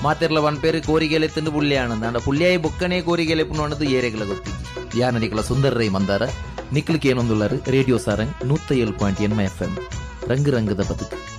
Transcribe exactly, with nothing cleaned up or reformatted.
ಮಾತೆರ್ಲ ಒಂದ್ ಪೇರು ಕೋರಿಗೆಲೆ ತಿಂದು ಪುಳ್ಳಿ ಆನಂದ ಅಂಡ ಪುಳ್ಳಿಯಾಯಿ ಬೊಕ್ಕನೆ ಕೋರಿಗೆಲೆ ಪುಣ್ಣದು ಏರೆಗಳ ಗೊತ್ತಿದ್ದಿ ಯಾನ ನಿಕಲ ಸುಂದರ ರೈ ಮಂದಾರ ನಿಕ್ಲಿಕ್ಕೆ ಏನೊಂದುಳ್ಳರು ರೇಡಿಯೋ ಸಾರಂಗ್ ನೂತ್ತ ಏಳು ಪಾಯಿಂಟ್ ಎನ್ಮ ಎಫ್ ಎಂ ರಂಗು ರಂಗದ ಬದುಕು.